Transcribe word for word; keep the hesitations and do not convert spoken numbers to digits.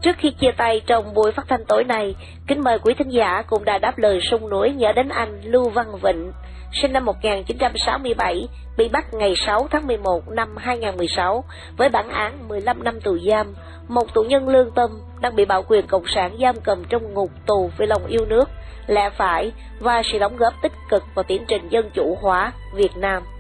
Trước khi chia tay trong buổi phát thanh tối nay, kính mời quý thính giả cũng đã đáp lời sung núi nhớ đến anh Lưu Văn Vịnh, sinh năm một nghìn chín trăm sáu mươi bảy, bị bắt ngày sáu tháng mười một năm hai nghìn không trăm mười sáu với bản án mười lăm năm tù giam, một tù nhân lương tâm đang bị bạo quyền cộng sản giam cầm trong ngục tù vì lòng yêu nước, lẽ phải và sự đóng góp tích cực vào tiến trình dân chủ hóa Việt Nam.